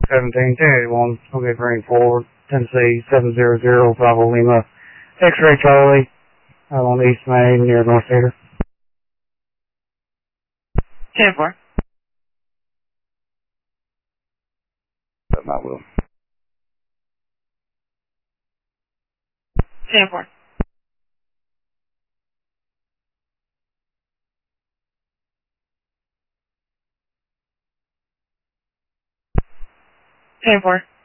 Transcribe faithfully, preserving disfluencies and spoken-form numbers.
seventeen, ten eighty-one, okay, bring forward, Tennessee, seven zero zero, Bravo Lima, X-ray Charlie, uh, on East Main, near North Theater. ten four. That's not Will. ten four. ten four.